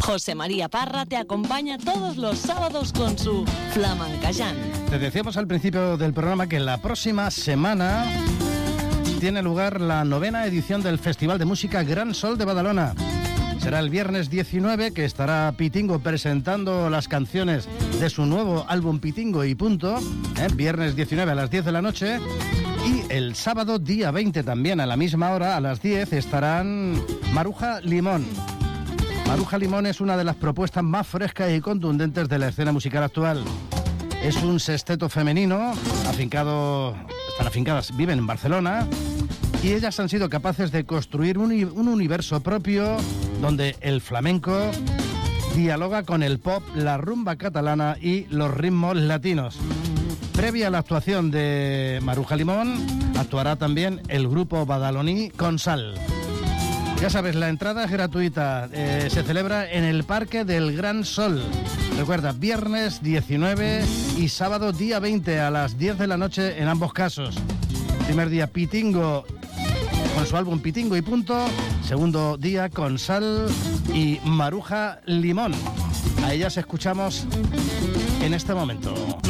José María Parra te acompaña todos los sábados con su Flamencayán. Te decíamos al principio del programa que la próxima semana tiene lugar la 9ª edición del Festival de Música Gran Sol de Badalona. Será el viernes 19 que estará Pitingo presentando las canciones de su nuevo álbum Pitingo y Punto, viernes 19 a las 10 de la noche. Y el sábado día 20 también a la misma hora, a las 10, estarán Maruja Limón. Maruja Limón es una de las propuestas más frescas y contundentes de la escena musical actual. Es un sexteto femenino, están afincadas, viven en Barcelona, y ellas han sido capaces de construir un universo propio donde el flamenco dialoga con el pop, la rumba catalana y los ritmos latinos. Previa a la actuación de Maruja Limón, actuará también el grupo badaloní Consal. Ya sabes, la entrada es gratuita, se celebra en el Parque del Gran Sol. Recuerda, viernes 19 y sábado día 20 a las 10 de la noche en ambos casos. Primer día Pitingo con su álbum Pitingo y Punto. Segundo día Consal y Maruja Limón. A ellas escuchamos en este momento.